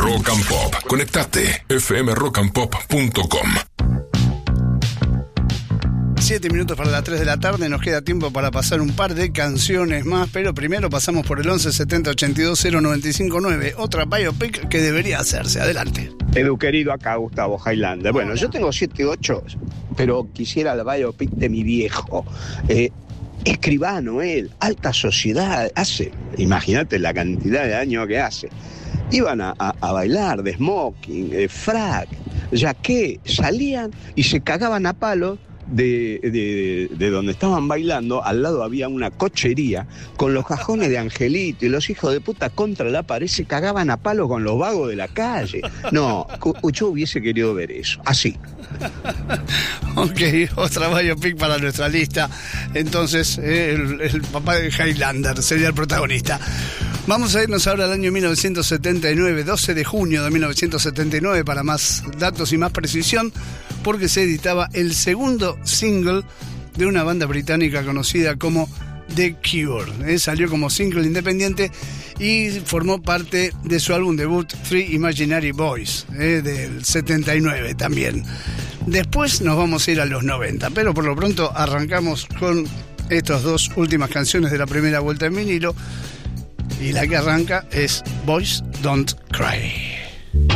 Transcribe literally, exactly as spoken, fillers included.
Rock and Pop. Conectate. f m rock and pop punto com. Siete minutos para las tres de la tarde, nos queda tiempo para pasar un par de canciones más, pero primero pasamos por el once setenta ochenta y dos cero noventa y cinco nueve, otra biopic que debería hacerse. Adelante. Edu querido, acá Gustavo Highlander. Bueno, yo tengo siete ocho, pero quisiera la biopic de mi viejo. Eh, escribano él, alta sociedad, hace, imagínate la cantidad de años que hace. Iban a, a, a bailar de smoking, de frac, ya que salían y se cagaban a palos. De, de, de donde estaban bailando, al lado había una cochería con los cajones de Angelito y los hijos de puta contra la pared se cagaban a palo con los vagos de la calle. No, yo hubiese querido ver eso, así. Ok, otra biopic para nuestra lista. Entonces, eh, el, el papá de Highlander sería el protagonista. Vamos a irnos ahora al año mil novecientos setenta y nueve, doce de junio de mil novecientos setenta y nueve, para más datos y más precisión, porque se editaba el segundo single de una banda británica conocida como The Cure. ¿eh? Salió como single independiente y formó parte de su álbum debut Three Imaginary Boys, ¿eh? del setenta y nueve también. Después nos vamos a ir a los noventa, pero por lo pronto arrancamos con estas dos últimas canciones de la primera vuelta en vinilo, y la que arranca es Boys Don't Cry.